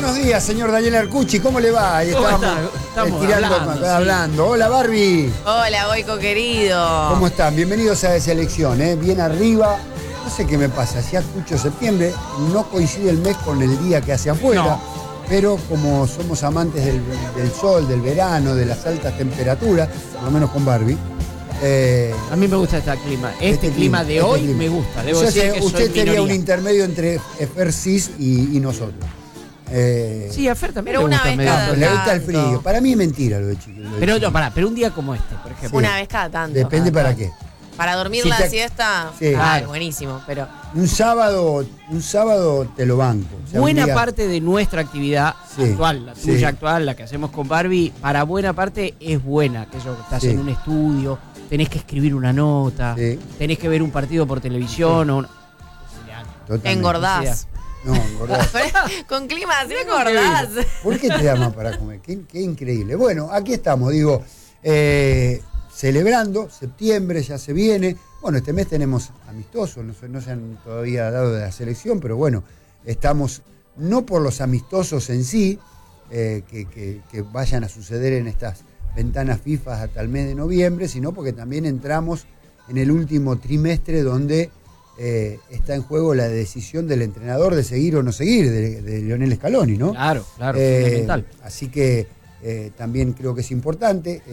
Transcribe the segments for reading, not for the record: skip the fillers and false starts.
Buenos días, señor Daniel Arcucci, ¿cómo le va? Ahí estamos hablando. Hola, Barbie. Hola, Goico querido. ¿Cómo están? Bienvenidos a Selección, bien arriba. No sé qué me pasa, si escucho septiembre, no coincide el mes con el día que hace afuera, no. Pero como somos amantes del sol, del verano, de las altas temperaturas, por lo menos con Barbie. A mí me gusta este clima. Este clima de hoy me gusta. Debo decir que usted soy sería minoría. un intermedio entre Fer Cis y nosotros. Sí, a Fer también pero le una gusta vez cada le gusta el frío. Para mí es mentira lo de chico. Pero no, pero un día como este, por ejemplo. Una vez cada tanto. Depende para qué. Para dormir Si la te- siesta, Sí. ay, buenísimo, pero Un sábado te lo banco. O sea, Buena un día- parte de nuestra actividad Sí, actual, la sí. tuya actual, la que hacemos con Barbie, para buena parte es buena. Que estás Sí. en un estudio, tenés que escribir una nota, Sí. tenés que ver un partido por televisión o Totalmente. engordás. No, engordás. Con clima así engordás. ¿Por qué te da más para comer? Qué increíble. Bueno, aquí estamos, digo, celebrando, septiembre ya se viene. Bueno, este mes tenemos amistosos, no se han todavía dado de la selección, pero bueno, estamos no por los amistosos en sí, que vayan a suceder en estas ventanas FIFA hasta el mes de noviembre, sino porque también entramos en el último trimestre donde está en juego la decisión del entrenador de seguir o no seguir, de Lionel Scaloni, ¿no? Claro, fundamental. Así que también creo que es importante.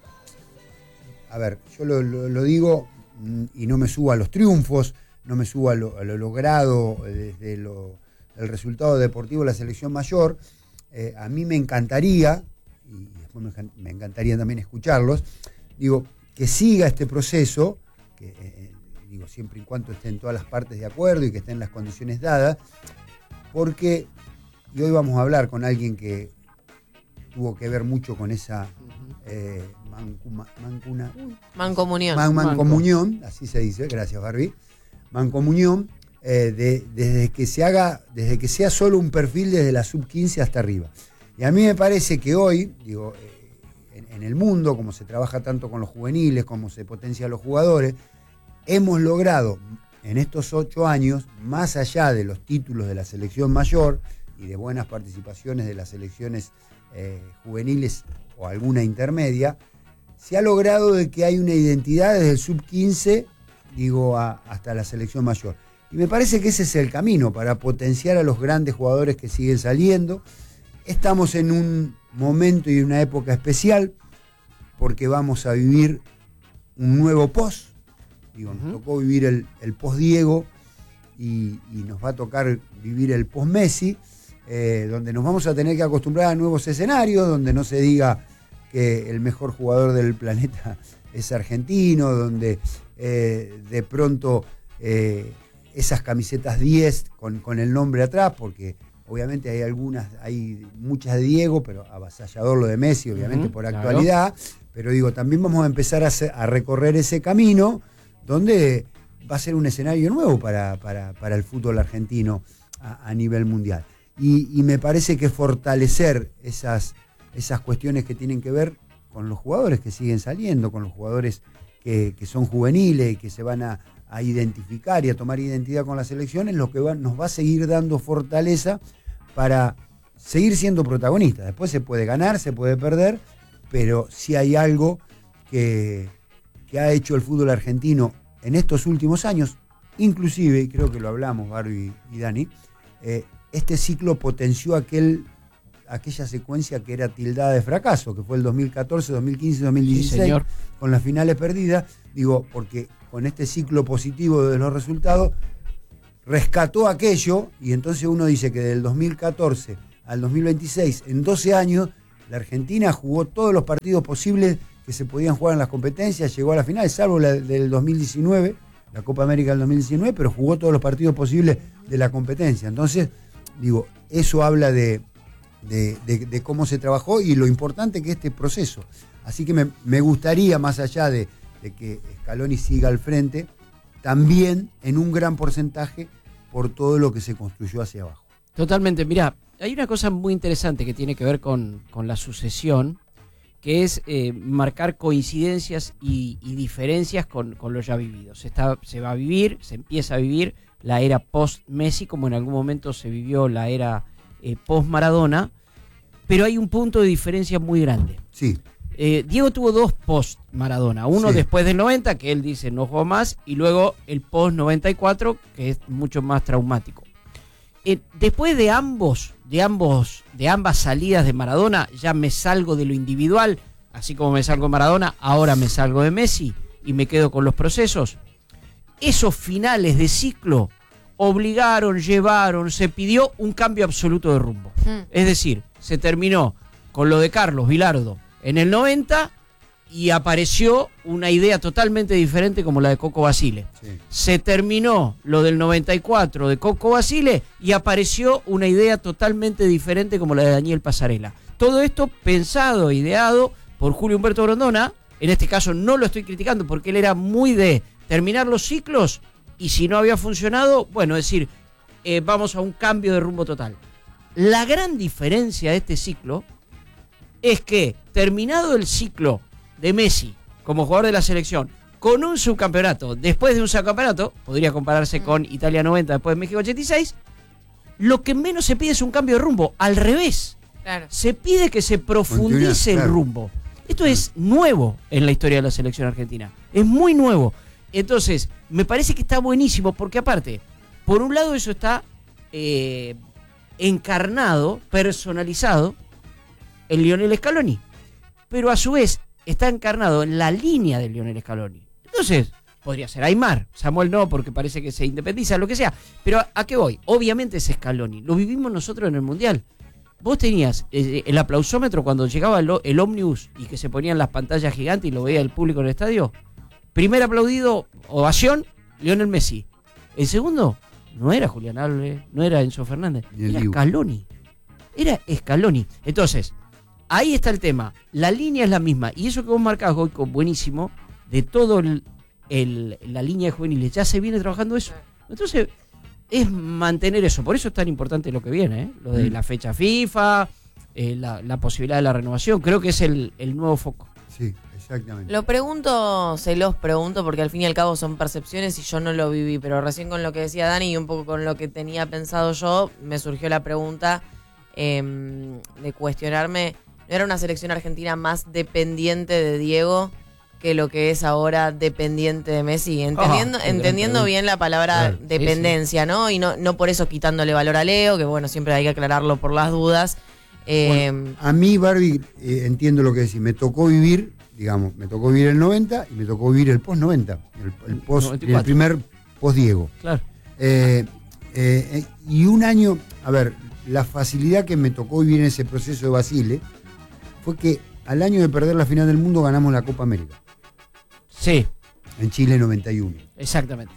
A ver, yo lo digo y no me subo a los triunfos, no me subo a lo logrado desde el resultado deportivo de la selección mayor. A mí me encantaría, y después me encantaría también escucharlos, digo, que siga este proceso, que digo, siempre y cuando estén todas las partes de acuerdo y que estén las condiciones dadas, porque, y hoy vamos a hablar con alguien que tuvo que ver mucho con esa mancomunión, así se dice, gracias Barbie, mancomunión, desde que sea solo un perfil desde la sub-15 hasta arriba. Y a mí me parece que hoy, digo, en el mundo, como se trabaja tanto con los juveniles, como se potencia a los jugadores, hemos logrado en estos 8 años, más allá de los títulos de la selección mayor y de buenas participaciones de las selecciones juveniles o alguna intermedia, se ha logrado de que hay una identidad desde el sub-15, digo, hasta la selección mayor. Y me parece que ese es el camino para potenciar a los grandes jugadores que siguen saliendo. Estamos en un momento y una época especial porque vamos a vivir un nuevo post. Digo, nos tocó vivir el post-Diego y nos va a tocar vivir el post-Messi, donde nos vamos a tener que acostumbrar a nuevos escenarios, donde no se diga que el mejor jugador del planeta es argentino, donde de pronto esas camisetas 10 con el nombre atrás, porque obviamente hay muchas de Diego, pero avasallador lo de Messi, obviamente por actualidad, pero digo, también vamos a empezar a recorrer ese camino donde va a ser un escenario nuevo para el fútbol argentino a nivel mundial. Y me parece que fortalecer esas cuestiones que tienen que ver con los jugadores que siguen saliendo, con los jugadores que son juveniles y que se van a identificar y a tomar identidad con la selección, es lo que nos va a seguir dando fortaleza para seguir siendo protagonistas. Después se puede ganar, se puede perder, pero si hay algo que ha hecho el fútbol argentino en estos últimos años, inclusive, y creo que lo hablamos Barbie y Dani, este ciclo potenció aquella secuencia que era tildada de fracaso, que fue el 2014, 2015, 2016, sí, con las finales perdidas, digo, porque con este ciclo positivo de los resultados, rescató aquello, y entonces uno dice que del 2014 al 2026, en 12 años, la Argentina jugó todos los partidos posibles que se podían jugar en las competencias, llegó a la final, salvo la del 2019, la Copa América del 2019, pero jugó todos los partidos posibles de la competencia. Entonces, digo, eso habla de cómo se trabajó y lo importante que es este proceso. Así que me gustaría, más allá de que Scaloni siga al frente, también en un gran porcentaje por todo lo que se construyó hacia abajo. Totalmente. Mirá, hay una cosa muy interesante que tiene que ver con la sucesión, que es marcar coincidencias y diferencias con lo ya vivido. Se va a vivir, se empieza a vivir la era post-Messi, como en algún momento se vivió la era post-Maradona, pero hay un punto de diferencia muy grande. Sí. Diego tuvo 2 post-Maradona, uno Sí. después del 90, que él dice no jugó más, y luego el post-94, que es mucho más traumático. Después de ambas salidas de Maradona, ya me salgo de lo individual, así como me salgo de Maradona, ahora me salgo de Messi y me quedo con los procesos. Esos finales de ciclo llevaron, se pidió un cambio absoluto de rumbo. Es decir, se terminó con lo de Carlos Bilardo en el 90 y apareció una idea totalmente diferente como la de Coco Basile. Sí. Se terminó lo del 94 de Coco Basile y apareció una idea totalmente diferente como la de Daniel Pasarela. Todo esto pensado, ideado por Julio Humberto Grondona. En este caso no lo estoy criticando porque él era muy de terminar los ciclos y si no había funcionado, bueno, decir, vamos a un cambio de rumbo total. La gran diferencia de este ciclo es que terminado el ciclo de Messi como jugador de la selección con un subcampeonato, después de un subcampeonato, podría compararse con Italia 90 después de México 86, lo que menos se pide es un cambio de rumbo, al revés. Claro. Se pide que se profundice el rumbo. Esto es nuevo en la historia de la selección argentina, es muy nuevo. Entonces, me parece que está buenísimo porque aparte, por un lado eso está encarnado, personalizado en Lionel Scaloni, pero a su vez está encarnado en la línea de Lionel Scaloni. Entonces, podría ser Aimar, Samuel no, porque parece que se independiza, lo que sea. Pero ¿a qué voy? Obviamente es Scaloni, lo vivimos nosotros en el Mundial. Vos tenías el aplausómetro cuando llegaba el ómnibus y que se ponían las pantallas gigantes y lo veía el público en el estadio. Primer aplaudido, ovación, Lionel Messi. El segundo, no era Julián Álvarez, no era Enzo Fernández, era Scaloni. Era Scaloni. Entonces, ahí está el tema. La línea es la misma. Y eso que vos marcás, Goico, buenísimo, de todo la línea de juveniles. Ya se viene trabajando eso. Entonces, es mantener eso. Por eso es tan importante lo que viene, ¿eh? Lo de la fecha FIFA, la posibilidad de la renovación. Creo que es el nuevo foco. Sí, exactamente. Se los pregunto, porque al fin y al cabo son percepciones y yo no lo viví. Pero recién con lo que decía Dani y un poco con lo que tenía pensado yo, me surgió la pregunta de cuestionarme. ¿No era una selección argentina más dependiente de Diego que lo que es ahora dependiente de Messi? Entendiendo bien la palabra dependencia, sí. ¿No? Y no por eso quitándole valor a Leo, que bueno, siempre hay que aclararlo por las dudas. Bueno, a mí, Barbie, entiendo lo que decís. Me tocó vivir el 90 y me tocó vivir el post-90. El primer post-Diego. Claro. Y un año, a ver, la facilidad que me tocó vivir en ese proceso de Basile fue que al año de perder la final del mundo ganamos la Copa América. Sí. En Chile 91. Exactamente.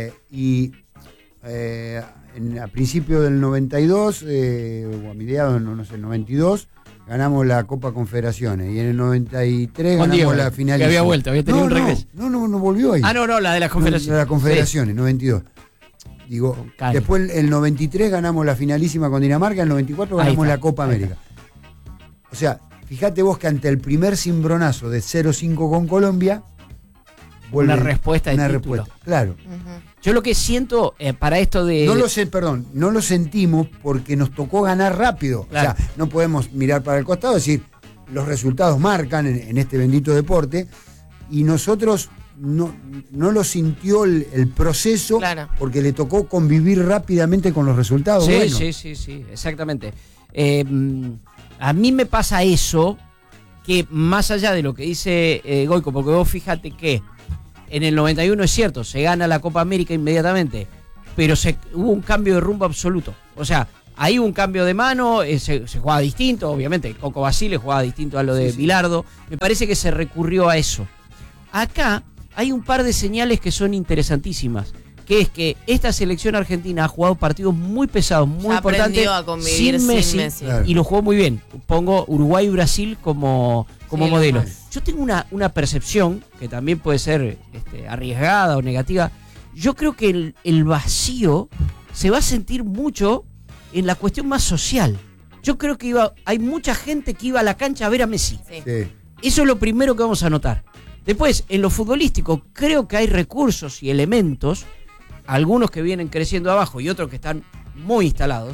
A principios del 92, o a mediados, no sé, 92, ganamos la Copa Confederaciones. Y en el 93 Con ganamos Diego, la final. Que había vuelto, había tenido un regreso. No volvió ahí. No, la de las Confederaciones. La de las Confederaciones, sí. 92. Digo, después el 93 ganamos la finalísima con Dinamarca, el 94 ganamos la Copa América. O sea, fíjate vos que ante el primer cimbronazo de 0-5 con Colombia, una respuesta de título. Respuesta, claro. Yo lo que siento para esto de... No lo sentimos porque nos tocó ganar rápido. Claro. O sea, no podemos mirar para el costado y decir, los resultados marcan en este bendito deporte, y nosotros no lo sintió el proceso, claro, porque le tocó convivir rápidamente con los resultados. Sí, bueno. sí, exactamente. A mí me pasa eso, que más allá de lo que dice Goico, porque vos fíjate que en el 91 es cierto, se gana la Copa América inmediatamente, pero hubo un cambio de rumbo absoluto. O sea, ahí hubo un cambio de mano, se jugaba distinto, obviamente. Coco Basile jugaba distinto a lo de Bilardo. Me parece que se recurrió a eso. Acá hay un par de señales que son interesantísimas, que es que esta selección argentina ha jugado partidos muy pesados, muy importantes, a convivir sin Messi. Claro. Y lo jugó muy bien. Pongo Uruguay y Brasil como modelo. Yo tengo una percepción, que también puede ser arriesgada o negativa. Yo creo que el vacío se va a sentir mucho en la cuestión más social. Yo creo que hay mucha gente que iba a la cancha a ver a Messi. Sí. Eso es lo primero que vamos a notar. Después, en lo futbolístico, creo que hay recursos y elementos, algunos que vienen creciendo abajo y otros que están muy instalados.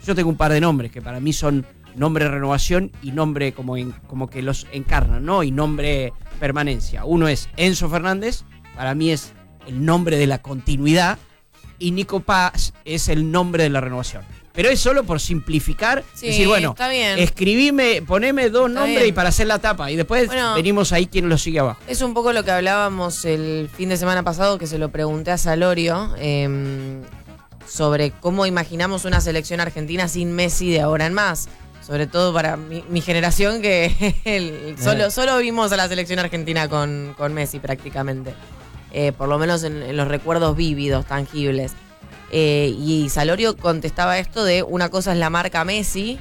Yo tengo un par de nombres que para mí son nombre renovación y nombre como que los encarnan, ¿no? Y nombre permanencia. Uno es Enzo Fernández, para mí es el nombre de la continuidad, y Nico Paz es el nombre de la renovación. Pero es solo por simplificar, Sí, decir, bueno, está bien. poneme dos Está nombres bien. y para hacer la tapa. Y después venimos ahí quien lo sigue abajo. Es un poco lo que hablábamos el fin de semana pasado, que se lo pregunté a Salorio, sobre cómo imaginamos una selección argentina sin Messi de ahora en más. Sobre todo para mi generación, que solo vimos a la selección argentina con Messi prácticamente. Por lo menos en los recuerdos vívidos, tangibles. Y Salorio contestaba esto de una cosa es la marca Messi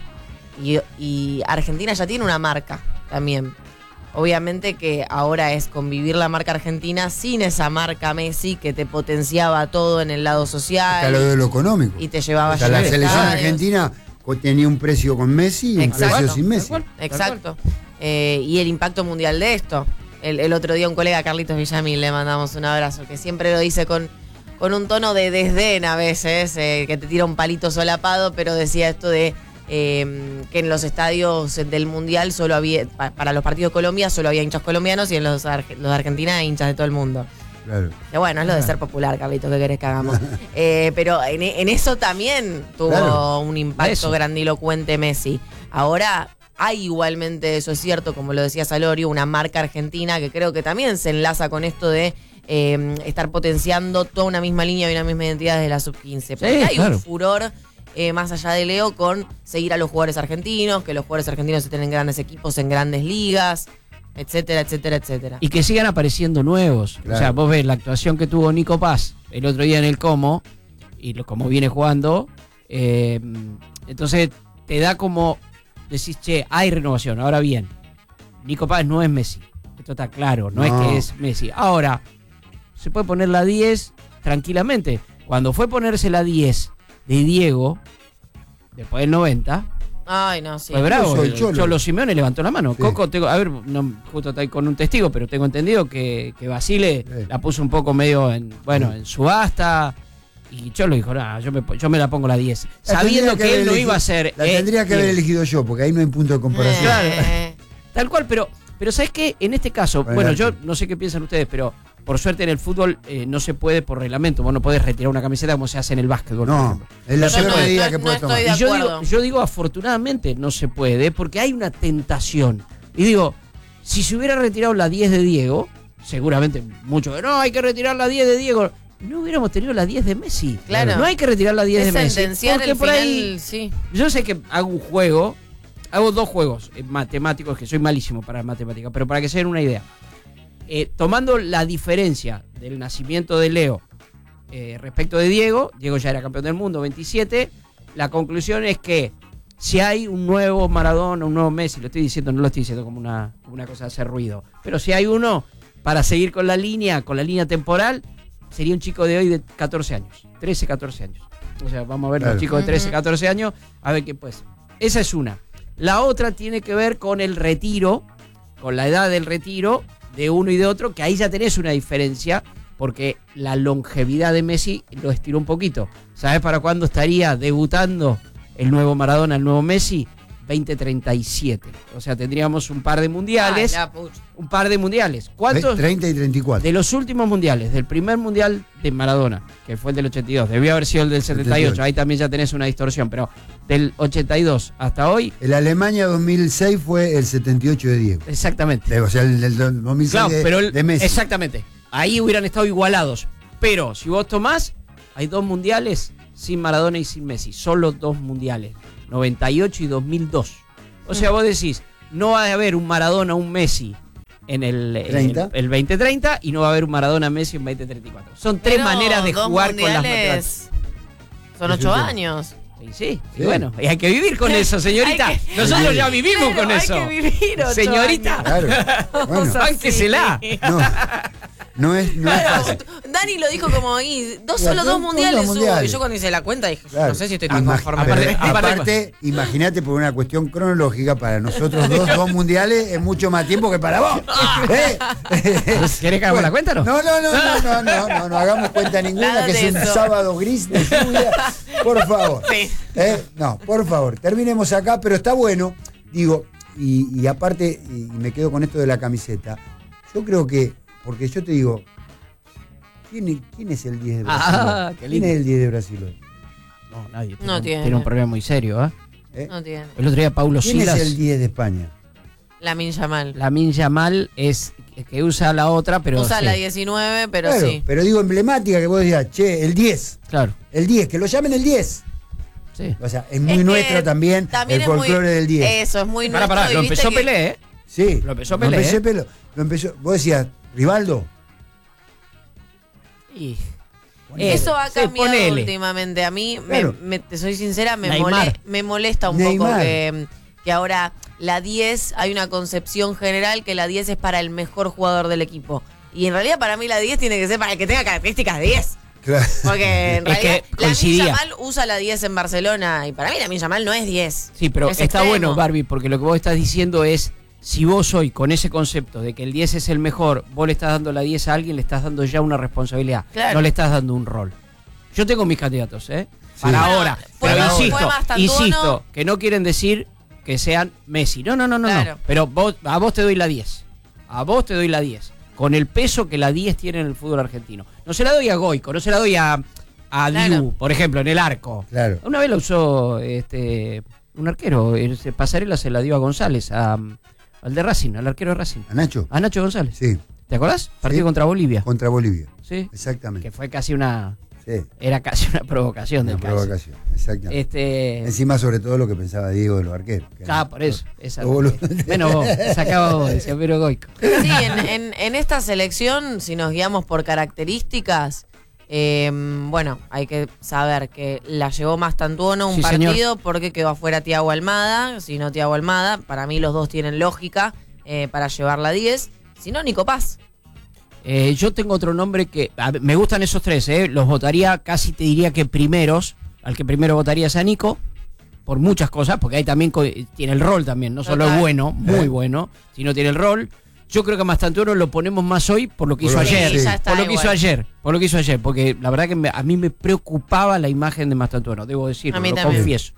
y Argentina ya tiene una marca también. Obviamente que ahora es convivir la marca Argentina sin esa marca Messi que te potenciaba todo en el lado social. Está lo de lo económico. Y te llevaba O sea, a la llenar selección estadios. argentina tenía un precio con Messi y un Exacto. precio sin Messi. Exacto. Y el impacto mundial de esto. El otro día un colega, Carlitos Villamil, le mandamos un abrazo, que siempre lo dice con un tono de desdén a veces, que te tira un palito solapado, pero decía esto de que en los estadios del Mundial solo había, para los partidos de Colombia, solo había hinchas colombianos y en los de Argentina hinchas de todo el mundo. Claro. Que bueno, es lo de ser popular, Carlitos, ¿qué querés que hagamos? Pero en eso también tuvo un impacto grandilocuente Messi. Ahora hay igualmente, eso es cierto, como lo decía Salorio, una marca argentina que creo que también se enlaza con esto de estar potenciando toda una misma línea y una misma identidad desde la sub-15. Porque hay un furor, más allá de Leo, con seguir a los jugadores argentinos, que los jugadores argentinos estén en grandes equipos, en grandes ligas, etcétera, etcétera, etcétera. Y que sigan apareciendo nuevos. Claro. O sea, vos ves la actuación que tuvo Nico Paz el otro día en el Como, y como viene jugando, entonces te da como, decís, che, hay renovación. Ahora bien, Nico Paz no es Messi. Esto está claro, no es que es Messi. Ahora, se puede poner la 10 tranquilamente. Cuando fue ponerse la 10 de Diego, después del 90... Ay, no, sí. Fue bravo. El Cholo Simeone levantó la mano. Sí. Coco, justo está ahí con un testigo, pero tengo entendido que Basile la puso un poco medio en subasta. Y Cholo dijo, yo me la pongo la 10. Sabiendo que él no iba a ser. La tendría que haber elegido yo, porque ahí no hay punto de comparación. Claro. Tal cual, pero ¿sabes qué? En este caso, bueno, yo no sé qué piensan ustedes, pero por suerte en el fútbol no se puede por reglamento. Vos no podés retirar una camiseta como se hace en el básquetbol. No, es la peor medida que puedes tomar. estoy de Y acuerdo. yo digo, afortunadamente no se puede, porque hay una tentación. Y digo, si se hubiera retirado la 10 de Diego, seguramente muchos, no, hay que retirar la 10 de Diego. No hubiéramos tenido la 10 de Messi. Claro. No hay que retirar la 10 de Messi. Sentenciar Porque el por final, ahí, sí. yo sé que hago dos juegos matemáticos, que soy malísimo para matemáticas, pero para que se den una idea. Tomando la diferencia del nacimiento de Leo respecto de Diego ya era campeón del mundo, 27, la conclusión es que si hay un nuevo Maradona, un nuevo Messi, no lo estoy diciendo como una cosa de hacer ruido, pero si hay uno para seguir con la línea temporal, sería un chico de hoy de 14 años, 13, 14 años. O sea, vamos a ver los chicos de 13, 14 años, a ver qué pues. Esa es una. La otra tiene que ver con el retiro, con la edad del retiro de uno y de otro, que ahí ya tenés una diferencia, porque la longevidad de Messi lo estiró un poquito. ¿Sabés para cuándo estaría debutando el nuevo Maradona, el nuevo Messi? 2037. O sea, tendríamos un par de mundiales. Un par de mundiales. ¿Cuántos? 30 y 34. De los últimos mundiales, del primer mundial de Maradona, que fue el del 82, debió haber sido el del 78, ahí también ya tenés una distorsión, pero del 82 hasta hoy... El Alemania 2006 fue el 78 de Diego. Exactamente. O sea, el del 2006 Claro, pero de Messi. exactamente. Ahí hubieran estado igualados. Pero si vos tomás, hay dos mundiales sin Maradona y sin Messi. Solo dos mundiales. 98 y 2002. O sea, vos decís, no va a haber un Maradona, un Messi en el 2030 y no va a haber un Maradona, Messi en 2034. Son tres maneras de jugar con las matemáticas. Son 8 años. Sí. Y bueno, y hay que vivir con eso, señorita. Nosotros ya vivimos con eso. Hay que vivir 8 señorita. años. Claro. Bueno, Bánquesela. No. No es fácil. Dani lo dijo como ahí, solo dos mundiales hubo. Y yo cuando hice la cuenta dije, Claro. no sé si estoy tan conforme. Aparte, imagínate por una cuestión cronológica, para nosotros dos mundiales es mucho más tiempo que para vos. ¿Querés que hagamos la cuenta o no? No hagamos cuenta ninguna, Nada que es de un eso. sábado gris de lluvia. Por favor. Sí. No, por favor, terminemos acá, pero está bueno. Digo, y aparte, y me quedo con esto de la camiseta. Yo creo que, porque yo te digo, ¿quién es el 10 de Brasil? Qué lindo. ¿Quién es el 10 de Brasil hoy? No, nadie. No tiene. Tiene un problema muy serio, ¿eh? ¿Eh? No tiene. El otro día Paulo ¿Quién Silas. es el 10 de España? Lamine Yamal. Lamine Yamal es que usa la otra, pero. Usa sí. la 19, pero Claro, sí. pero digo emblemática, que vos decías, che, el 10. Claro. El 10, que lo llamen el 10. Sí. O sea, es muy que nuestro también el es muy- folclore del 10. Eso, es muy nuestro. Pará, y lo viste empezó que- Pelé, ¿eh? Sí. Lo empezó Pelé, Lo empezó. Vos decías, Rivaldo. Y- Eso ha Sí, cambiado ponele. últimamente. A mí, Claro. te soy sincera, Neymar. me molesta un Neymar. poco que ahora la 10, hay una concepción general que la 10 es para el mejor jugador del equipo. Y en realidad para mí la 10 tiene que ser para el que tenga características de 10. Claro. Porque en Es que realidad Lamine coincidía. Yamal usa la 10 en Barcelona. Y para mí Lamine Yamal no es 10. Sí, pero Es está extremo. bueno, Barbie, porque lo que vos estás diciendo es, si vos hoy con ese concepto de que el 10 es el mejor, vos le estás dando la 10 a alguien, le estás dando ya una responsabilidad, Claro. no le estás dando un rol. Yo tengo mis candidatos, para Bueno, ahora, fue pero más- insisto, fue más Tantuono. insisto, que no quieren decir que sean Messi. No, Claro. pero a vos te doy la 10. A vos te doy la 10. Con el peso que la 10 tiene en el fútbol argentino. No se la doy a Goico, no se la doy a Claro. Diu, por ejemplo, en el arco. Claro. Una vez la usó un arquero, Pasarela se la dio a González, al de Racing, al arquero de Racing. ¿A Nacho? A Nacho González. Sí, ¿Te acordás? Partido Sí. contra Bolivia. contra Bolivia. Sí. Exactamente. Que fue casi una. Sí, Era casi una provocación una del Kaiser. provocación. Exactamente. Encima, sobre todo, lo que pensaba Diego de los arqueros. que eran- Por eso. Esa, Lo boludo. bueno, vos, sacaba vos, decía Pero Goico. Sí, en esta selección, si nos guiamos por características, bueno, hay que saber que la llevó más Tantuono un Sí, partido señor. porque quedó afuera Thiago Almada. Si no, Thiago Almada, para mí los dos tienen lógica para llevar la 10. Si no, Nico Paz. Yo tengo otro nombre que. Me gustan esos tres, los votaría casi te diría que primeros. Al que primero votaría es a Nico, por muchas cosas, porque ahí también tiene el rol también, no solo Total. es bueno, muy bueno, sino tiene el rol. Yo creo que a Mastantuono lo ponemos más hoy por lo que Por hizo lo que- ayer. sí, ya está Por lo que igual. hizo ayer. Por lo que hizo ayer. Porque la verdad que a mí me preocupaba la imagen de Mastantuono, debo decirlo, A mí lo también. confieso.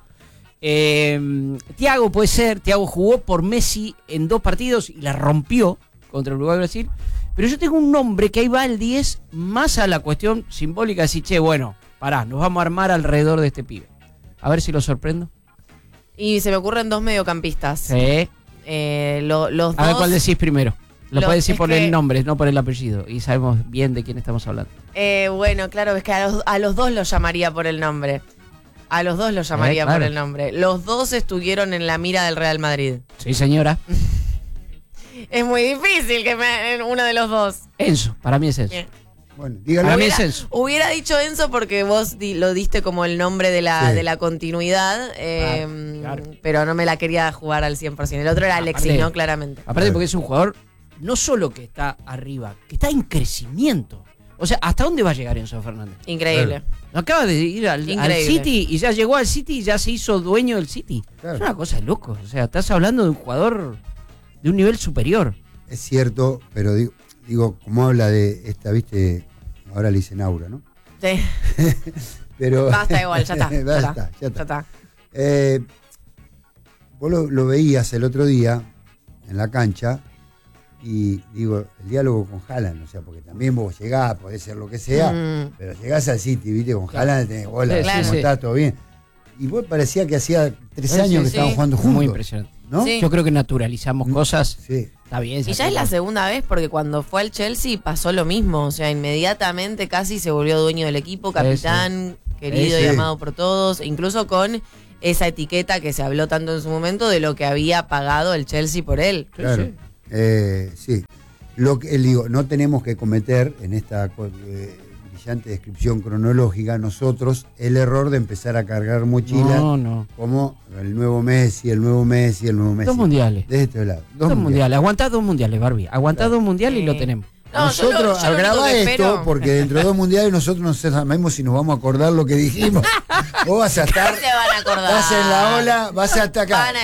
Thiago puede ser. Thiago jugó por Messi en 2 partidos y la rompió contra Uruguay y Brasil. Pero yo tengo un nombre que ahí va el 10 más a la cuestión simbólica de decir, che, bueno, pará, nos vamos a armar alrededor de este pibe. A ver si lo sorprendo. Y se me ocurren dos mediocampistas. Sí. Los dos. A ver cuál decís primero. Lo Lo- puedes decir es por que- el nombre, no por el apellido. Y sabemos bien de quién estamos hablando. Bueno, claro, es que a los dos los llamaría por el nombre. A los dos los llamaría claro. por el nombre. Los dos estuvieron en la mira del Real Madrid. Sí, señora. Es muy difícil que uno de los dos. Enzo, para mí es Enzo. Bien. Bueno, dígalo. Para mí es Enzo. Hubiera dicho Enzo porque vos lo diste como el nombre de la, Sí. de la continuidad, Claro. pero no me la quería jugar al 100%. El otro era Alexis, Aparte- ¿no? Claramente. Aparte porque es un jugador no solo que está arriba, que está en crecimiento. O sea, ¿hasta dónde va a llegar Enzo Fernández? Increíble. Acaba de ir al Increíble. City y ya llegó al City y ya se hizo dueño del City. Claro. Es una cosa de loco. O sea, estás hablando de un jugador de un nivel superior. Es cierto, pero digo, como habla de esta, viste, ahora le dicen Aura, ¿no? Sí. Pero, Basta igual, ya está. Ya Basta, está. ya está. Ya está. Vos lo veías el otro día en la cancha y digo, el diálogo con Haaland, o sea, porque también vos llegás, podés ser lo que sea, pero llegás al City, viste, con Haaland tenés, hola, Sí, ¿cómo sí, sí. estás? ¿Todo bien? Y vos parecía que hacía 3 Sí, años que sí. estaban jugando juntos. Muy impresionante. ¿No? Sí. Yo creo que naturalizamos cosas. Sí. Está bien. Y ya es la segunda vez porque cuando fue al Chelsea pasó lo mismo. O sea, inmediatamente casi se volvió dueño del equipo, capitán, querido Sí, y sí. amado por todos. Incluso con esa etiqueta que se habló tanto en su momento de lo que había pagado el Chelsea por él. Claro. Sí. Lo que digo, no tenemos que cometer en esta brillante descripción cronológica nosotros el error de empezar a cargar mochilas No. como el nuevo Messi, el nuevo Messi, el nuevo Messi. 2 mundiales. De este lado. 2 mundiales. Aguantá 2 mundiales, Barbie. Aguantá Claro. 2 mundiales y lo Sí. tenemos. No, yo nosotros, lo único grabá que esto, espero- porque dentro de 2 mundiales nosotros no sabemos si nos vamos a acordar lo que dijimos. Vos vas a estar, Se van a acordar. vas en la ola, vas a estar acá. Van a